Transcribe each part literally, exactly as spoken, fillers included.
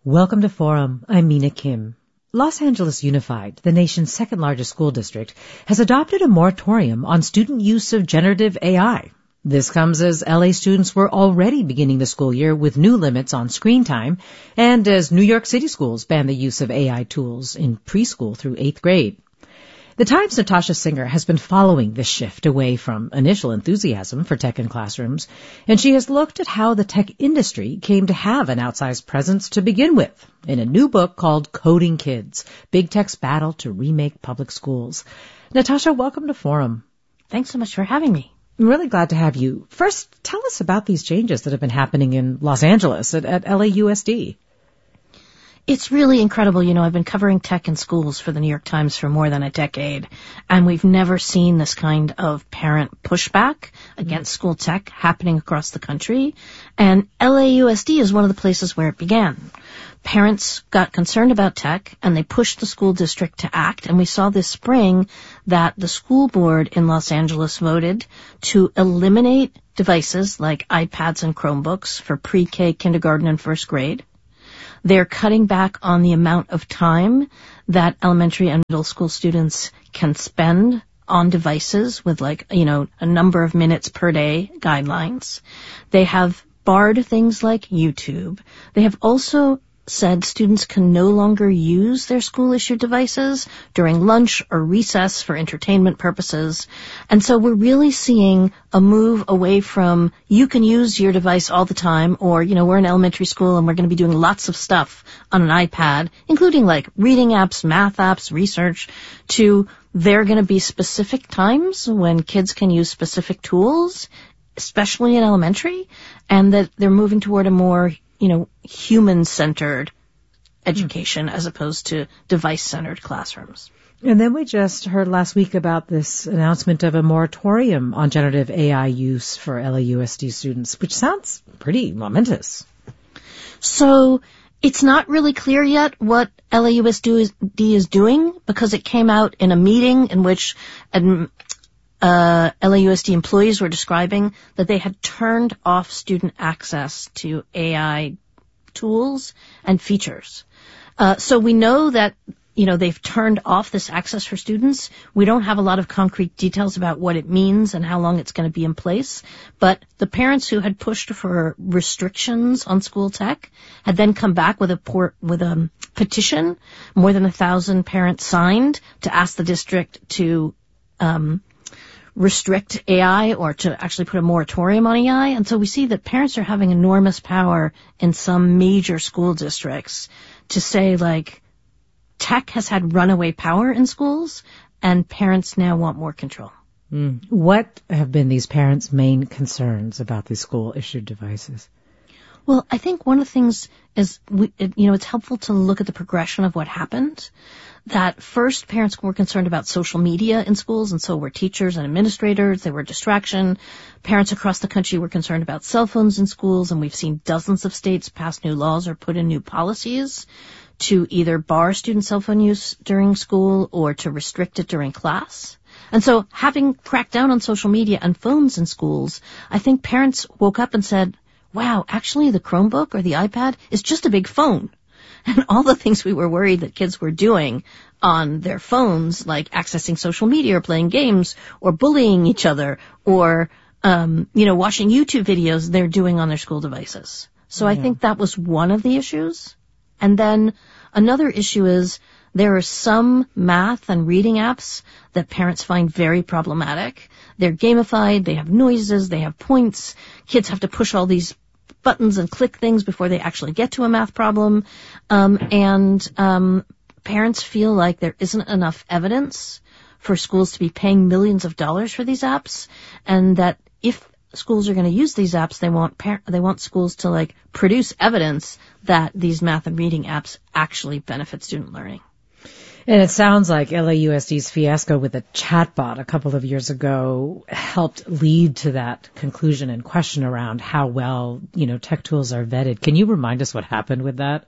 Welcome to Forum. I'm Mina Kim. Los Angeles Unified, the nation's second largest school district, has adopted a moratorium on student use of generative A I. This comes as L A students were already beginning the school year with new limits on screen time, and as New York City schools ban the use of A I tools in preschool through eighth grade. The Times' Natasha Singer has been following this shift away from initial enthusiasm for tech in classrooms, and she has looked at how the tech industry came to have an outsized presence to begin with in a new book called Coding Kids, Big Tech's Battle to Remake Public Schools. Natasha, welcome to Forum. Thanks so much for having me. I'm really glad to have you. First, tell us about these changes that have been happening in Los Angeles at, at L A U S D. It's really incredible. You know, I've been covering tech in schools for the New York Times for more than a decade, and we've never seen this kind of parent pushback against school tech happening across the country. And L A U S D is one of the places where it began. Parents got concerned about tech, and they pushed the school district to act. And we saw this spring that the school board in Los Angeles voted to eliminate devices like iPads and Chromebooks for pre-K, kindergarten, and first grade. They're cutting back on the amount of time that elementary and middle school students can spend on devices with, like, you know, a number of minutes per day guidelines. They have barred things like YouTube. They have also said students can no longer use their school-issued devices during lunch or recess for entertainment purposes. And so we're really seeing a move away from you can use your device all the time, or, you know, we're in elementary school and we're going to be doing lots of stuff on an iPad, including like reading apps, math apps, research, to there are going to be specific times when kids can use specific tools, especially in elementary, and that they're moving toward a more, you know, human-centered education as opposed to device-centered classrooms. And then we just heard last week about this announcement of a moratorium on generative A I use for L A U S D students, which sounds pretty momentous. So it's not really clear yet what L A U S D is doing, because it came out in a meeting in which um, Uh, L A U S D employees were describing that they had turned off student access to A I tools and features. Uh, so we know that, you know, they've turned off this access for students. We don't have a lot of concrete details about what it means and how long it's going to be in place. But the parents who had pushed for restrictions on school tech had then come back with a port, with a petition. More than a thousand parents signed to ask the district to, um, restrict A I or to actually put a moratorium on A I. And so we see that parents are having enormous power in some major school districts to say, like, tech has had runaway power in schools and parents now want more control. Mm. What have been these parents' main concerns about these school-issued devices? Well, I think one of the things is, we, it, you know, it's helpful to look at the progression of what happened. That first, parents were concerned about social media in schools, and so were teachers and administrators. They were a distraction. Parents across the country were concerned about cell phones in schools, and we've seen dozens of states pass new laws or put in new policies to either bar student cell phone use during school or to restrict it during class. And so having cracked down on social media and phones in schools, I think parents woke up and said, wow, actually the Chromebook or the iPad is just a big phone. And all the things we were worried that kids were doing on their phones, like accessing social media or playing games or bullying each other or, um, you know, watching YouTube videos, they're doing on their school devices. So yeah. I think that was one of the issues. And then another issue is there are some math and reading apps that parents find very problematic. They're gamified, they have noises, they have points. Kids have to push all these buttons and click things before they actually get to a math problem. Um, and um, parents feel like there isn't enough evidence for schools to be paying millions of dollars for these apps, and that if schools are going to use these apps, they want par- they want schools to, like, produce evidence that these math and reading apps actually benefit student learning. And it sounds like L A U S D's fiasco with a chatbot a couple of years ago helped lead to that conclusion and question around how well, you know, tech tools are vetted. Can you remind us what happened with that?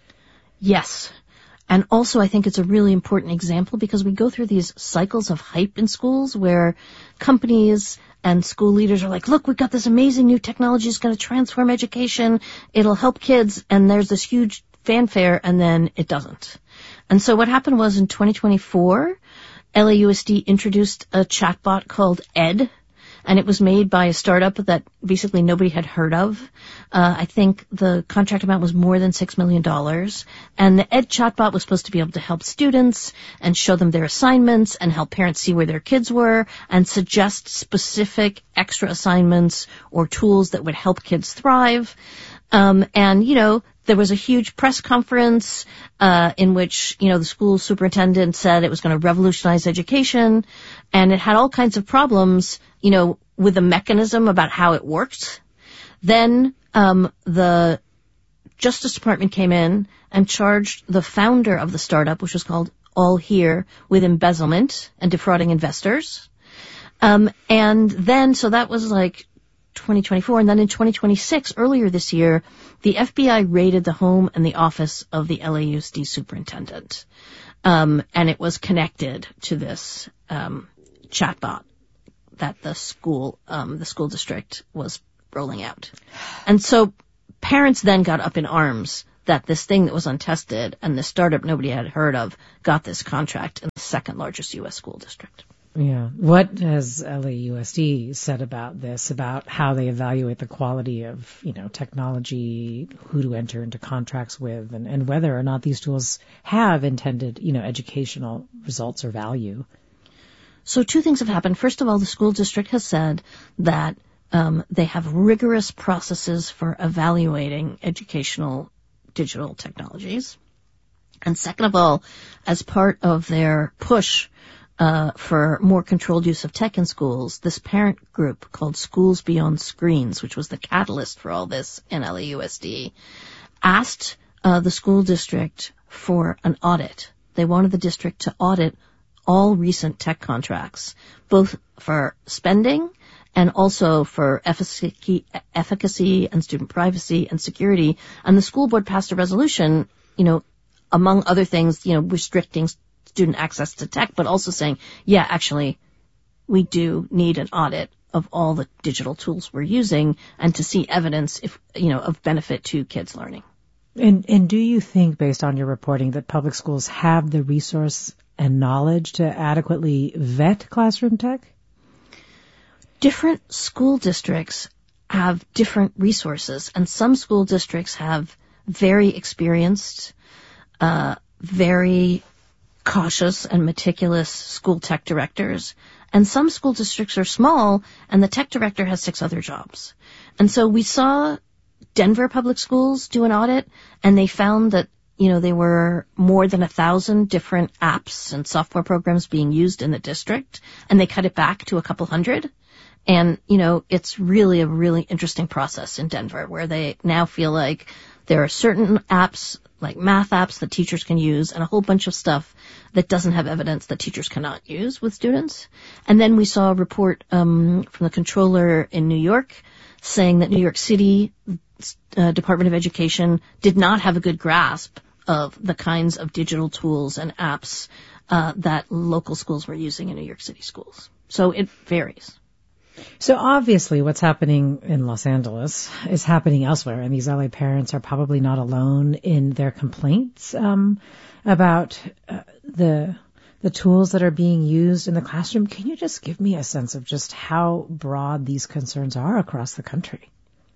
Yes. And also I think it's a really important example because we go through these cycles of hype in schools where companies and school leaders are like, look, we've got this amazing new technology. It's going to transform education. It'll help kids. And there's this huge fanfare, and then it doesn't. And so what happened was in twenty twenty-four, L A U S D introduced a chatbot called Ed, and it was made by a startup that basically nobody had heard of. Uh, I think the contract amount was more than six million dollars. And the Ed chatbot was supposed to be able to help students and show them their assignments and help parents see where their kids were and suggest specific extra assignments or tools that would help kids thrive. Um, and, you know, there was a huge press conference uh, in which, you know, the school superintendent said it was going to revolutionize education, and it had all kinds of problems, you know, with the mechanism about how it worked. Then um, the Justice Department came in and charged the founder of the startup, which was called All Here, with embezzlement and defrauding investors. Um, and then, so that was like twenty twenty-four, and then in twenty twenty-six, earlier this year, the F B I raided the home and the office of the L A U S D superintendent. Um, and it was connected to this um, chatbot that the school, um, the school district was rolling out. And so parents then got up in arms that this thing that was untested and the startup nobody had heard of got this contract in the second largest U S school district. Yeah. What has L A U S D said about this, about how they evaluate the quality of, you know, technology, who to enter into contracts with, and, and whether or not these tools have intended, you know, educational results or value? So two things have happened. First of all, the school district has said that um, they have rigorous processes for evaluating educational digital technologies. And second of all, as part of their push Uh, for more controlled use of tech in schools, this parent group called Schools Beyond Screens, which was the catalyst for all this in L A U S D, asked uh, the school district for an audit. They wanted the district to audit all recent tech contracts, both for spending and also for efficacy, efficacy and student privacy and security. And the school board passed a resolution, you know, among other things, you know, restricting student access to tech, but also saying, yeah, actually, we do need an audit of all the digital tools we're using and to see evidence, if you know, of benefit to kids' learning. And, and do you think, based on your reporting, that public schools have the resource and knowledge to adequately vet classroom tech? Different school districts have different resources, and some school districts have very experienced, uh, very cautious and meticulous school tech directors, and some school districts are small and the tech director has six other jobs. And so we saw Denver Public Schools do an audit, and they found that, you know, there were more than a thousand different apps and software programs being used in the district, and they cut it back to a couple hundred. And, you know, it's really a really interesting process in Denver, where they now feel like there are certain apps, like math apps, that teachers can use, and a whole bunch of stuff that doesn't have evidence that teachers cannot use with students. And then we saw a report um, from the controller in New York saying that New York City uh, Department of Education did not have a good grasp of the kinds of digital tools and apps uh, that local schools were using in New York City schools. So it varies. So obviously what's happening in Los Angeles is happening elsewhere, and these L A parents are probably not alone in their complaints um, about uh, the the tools that are being used in the classroom. Can you just give me a sense of just how broad these concerns are across the country?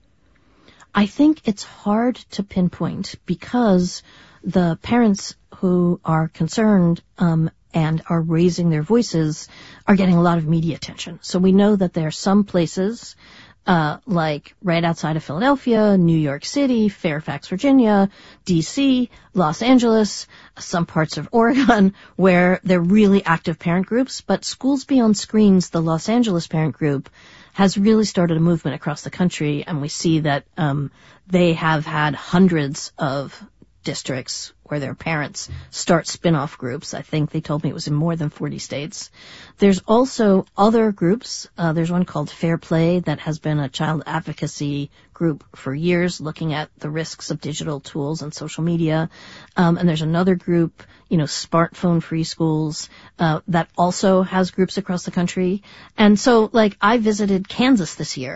I think it's hard to pinpoint because the parents who are concerned um, and are raising their voices are getting a lot of media attention. So we know that there are some places, uh, like right outside of Philadelphia, New York City, Fairfax, Virginia, D C, Los Angeles, some parts of Oregon, where they're really active parent groups. But Schools Beyond Screens, the Los Angeles parent group, has really started a movement across the country, and we see that um, they have had hundreds of districts where their parents start spin-off groups. I think they told me it was in more than forty states. There's also other groups. Uh, there's one called Fair Play that has been a child advocacy group for years, looking at the risks of digital tools and social media. Um, and there's another group, you know, Smartphone Free Schools, uh, that also has groups across the country. And so, like, I visited Kansas this year,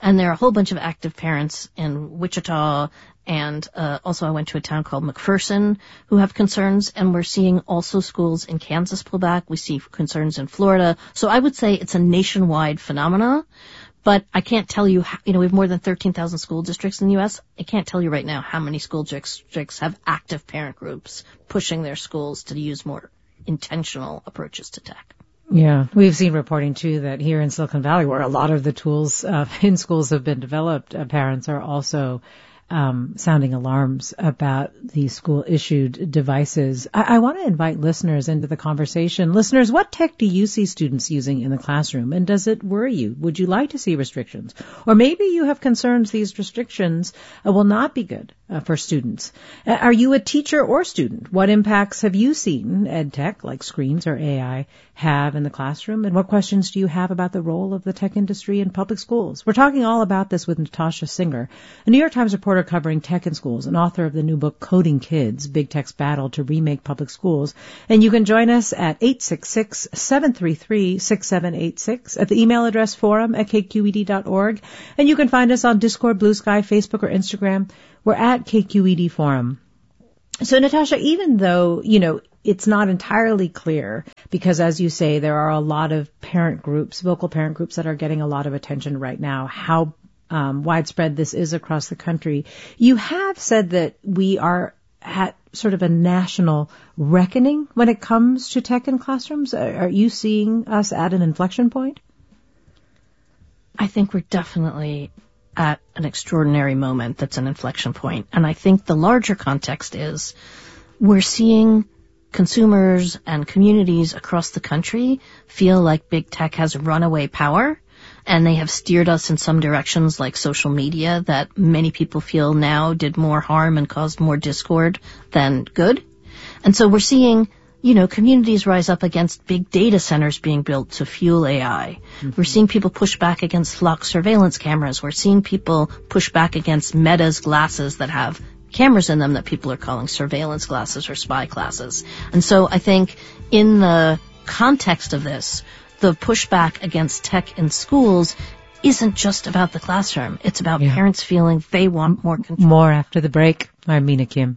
And there are a whole bunch of active parents in Wichita, and uh, also I went to a town called McPherson who have concerns, and we're seeing also schools in Kansas pull back. We see concerns in Florida. So I would say it's a nationwide phenomena, but I can't tell you, how, you know, we have more than thirteen thousand school districts in the U S. I can't tell you right now how many school districts have active parent groups pushing their schools to use more intentional approaches to tech. Yeah, we've seen reporting, too, that here in Silicon Valley, where a lot of the tools uh, in schools have been developed, uh, parents are also um, sounding alarms about these school-issued devices. I, I want to invite listeners into the conversation. Listeners, what tech do you see students using in the classroom, and does it worry you? Would you like to see restrictions? Or maybe you have concerns these restrictions uh, will not be good uh, for students. Uh, are you a teacher or student? What impacts have you seen ed tech, like screens or A I, have in the classroom? And what questions do you have about the role of the tech industry in public schools? We're talking all about this with Natasha Singer, a New York Times reporter covering tech in schools and author of the new book Coding Kids, Big Tech's Battle to Remake Public Schools. And you can join us at eight six six, seven three three, six seven eight six at the email address forum at k q e d dot org. And you can find us on Discord, Blue Sky, Facebook, or Instagram. We're at K Q E D Forum. So, Natasha, even though, you know, it's not entirely clear because, as you say, there are a lot of parent groups, vocal parent groups that are getting a lot of attention right now, how um, widespread this is across the country. You have said that we are at sort of a national reckoning when it comes to tech in classrooms. Are you seeing us at an inflection point? I think we're definitely at an extraordinary moment that's an inflection point. And I think the larger context is we're seeing consumers and communities across the country feel like big tech has runaway power, and they have steered us in some directions like social media that many people feel now did more harm and caused more discord than good. And so we're seeing, you know, communities rise up against big data centers being built to fuel A I. Mm-hmm. We're seeing people push back against flock surveillance cameras. We're seeing people push back against Meta's glasses that have cameras in them that people are calling surveillance glasses or spy glasses. And so I think in the context of this, the pushback against tech in schools isn't just about the classroom. It's about yeah. parents feeling they want more control. More after the break. I'm Mina Kim.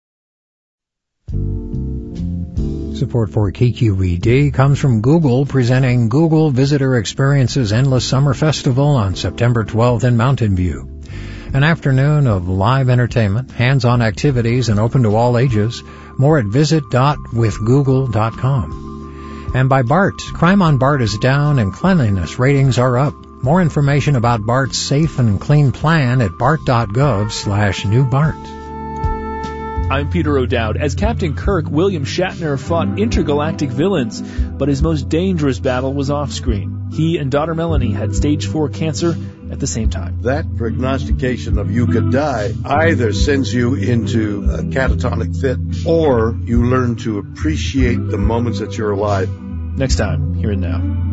Support for K Q E D comes from Google, presenting Google Visitor Experiences Endless Summer Festival on September twelfth in Mountain View. An afternoon of live entertainment, hands-on activities, and open to all ages. More at visit dot with google dot com. And by BART. Crime on BART is down and cleanliness ratings are up. More information about BART's safe and clean plan at bart dot gov slash new BART. I'm Peter O'Dowd. As Captain Kirk, William Shatner fought intergalactic villains, but his most dangerous battle was off-screen. He and daughter Melanie had stage four cancer at the same time. That prognostication of you could die either sends you into a catatonic fit, or you learn to appreciate the moments that you're alive. Next time, here and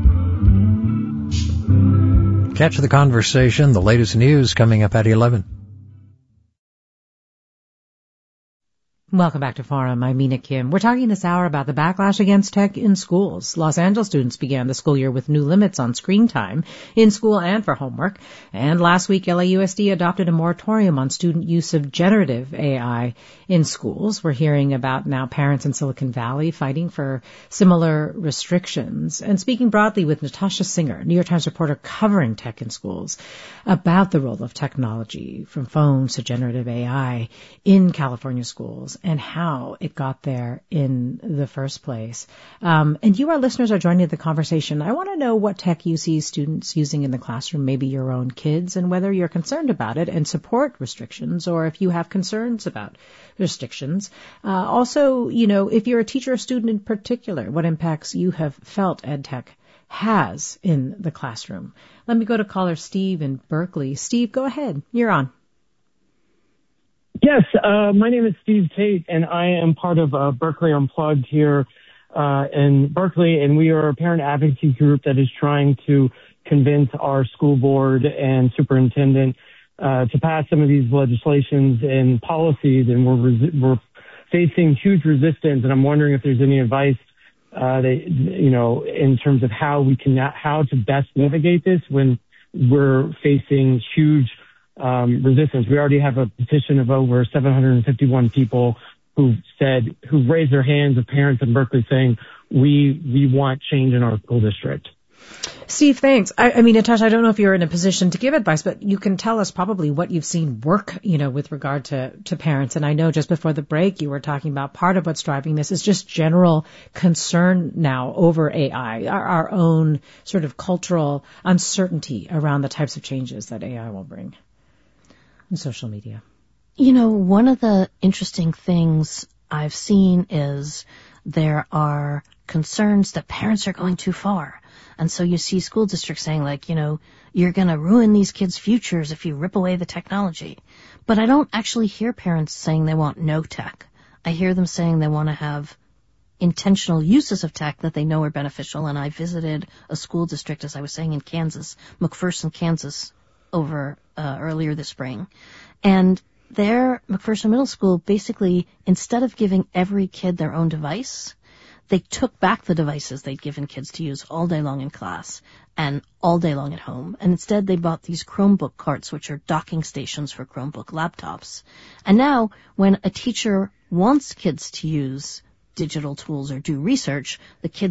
now. Catch the conversation, the latest news coming up at eleven. Welcome back to Forum. I'm Mina Kim. We're talking this hour about the backlash against tech in schools. Los Angeles students began the school year with new limits on screen time in school and for homework. And last week, L A U S D adopted a moratorium on student use of generative A I in schools. We're hearing about now parents in Silicon Valley fighting for similar restrictions. And speaking broadly with Natasha Singer, New York Times reporter covering tech in schools, about the role of technology from phones to generative A I in California schools and how it got there in the first place. Um, and you, our listeners, are joining the conversation. I want to know what tech you see students using in the classroom, maybe your own kids, and whether you're concerned about it and support restrictions, or if you have concerns about restrictions. Uh, also, you know, if you're a teacher or student in particular, what impacts you have felt EdTech has in the classroom. Let me go to caller Steve in Berkeley. Steve, go ahead. You're on. Yes, uh, my name is Steve Tate, and I am part of uh, Berkeley Unplugged here uh, in Berkeley, and we are a parent advocacy group that is trying to convince our school board and superintendent uh, to pass some of these legislations and policies, and we're resi- we're facing huge resistance, and I'm wondering if there's any advice uh, that, you know, in terms of how we can how to best navigate this when we're facing huge um, resistance. We already have a petition of over seven hundred fifty-one people who said, who raised their hands of parents in Berkeley saying, we, we want change in our school district. Steve, thanks. I, I mean, Natasha, I don't know if you're in a position to give advice, but you can tell us probably what you've seen work, you know, with regard to, to parents. And I know just before the break, you were talking about part of what's driving this is just general concern now over A I, our, our own sort of cultural uncertainty around the types of changes that A I will bring in social media. You know, one of the interesting things I've seen is there are concerns that parents are going too far. And so you see school districts saying, like, you know, you're going to ruin these kids' futures if you rip away the technology. But I don't actually hear parents saying they want no tech. I hear them saying they want to have intentional uses of tech that they know are beneficial. And I visited a school district, as I was saying, in Kansas, McPherson, Kansas, over uh, earlier this spring. And there, McPherson Middle School, basically, instead of giving every kid their own device, they took back the devices they'd given kids to use all day long in class and all day long at home. And instead they bought these Chromebook carts, which are docking stations for Chromebook laptops. And now when a teacher wants kids to use digital tools or do research, the kids